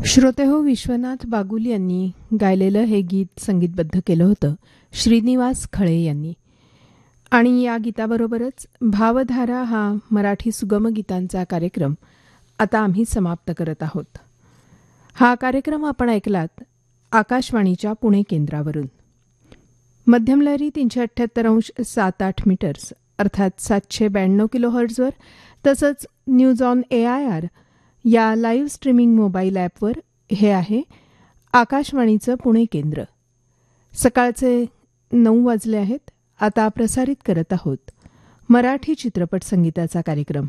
श्रोतेहो, विश्वनाथ बागुल यांनी गायलेलं हे गीत संगीतबद्ध केलं होतं श्रीनिवास खळे यांनी. आणि या गीताबरोबरच भावधारा हा मराठी सुगम गीतांचा कार्यक्रम आता आम्ही समाप्त करत आहोत. हा कार्यक्रम आपण ऐकलात आकाशवाणीच्या पुणे केंद्रावरून. मध्यमलहरी 378.78 मीटर्स अर्थात 792 किलोहर्ट्झवर, तसंच न्यूज ऑन AIR या लाईव्ह स्ट्रीमिंग मोबाईल ॲपवर हे आहे आकाशवाणीचं पुणे केंद्र. सकाळचे 9 वाजले आहेत. आता प्रसारित करत आहोत मराठी चित्रपट संगीताचा कार्यक्रम.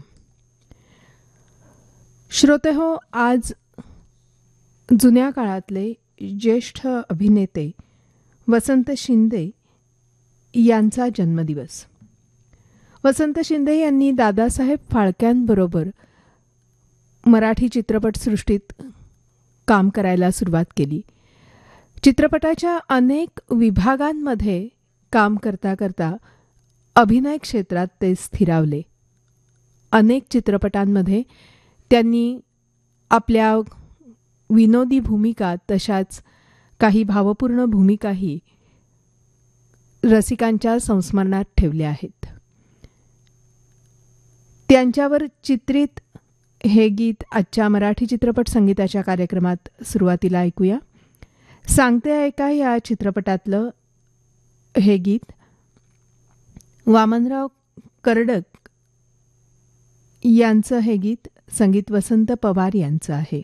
श्रोतेहो, आज जुन्या काळातले ज्येष्ठ अभिनेते वसंत शिंदे यांचा जन्मदिवस. वसंत शिंदे यांनी दादासाहेब फाळक्यांबरोबर मराठी चित्रपटसृष्टीत काम करायला सुरुवात केली. चित्रपटाच्या अनेक विभागांमध्ये काम करता करता अभिनय क्षेत्रात ते स्थिरावले. अनेक चित्रपटांमध्ये त्यांनी आपल्या विनोदी भूमिका तशाच काही भावपूर्ण भूमिकाही रसिकांच्या संस्मरणात ठेवल्या आहेत. त्यांच्यावर चित्रित हे गीत आजच्या मराठी चित्रपट संगीताच्या कार्यक्रमात सुरुवातीला ऐकूया. सांगते ऐका या चित्रपटातलं हे गीत वामनराव कर्डक यांचं हे गीत, संगीत वसंत पवार यांचं आहे.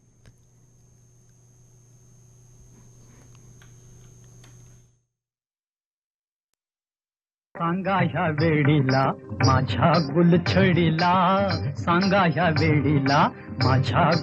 सांगा ह्या वेळीला माझ्या गुलछडीला, सांगा ह्या वेळीला माझ्या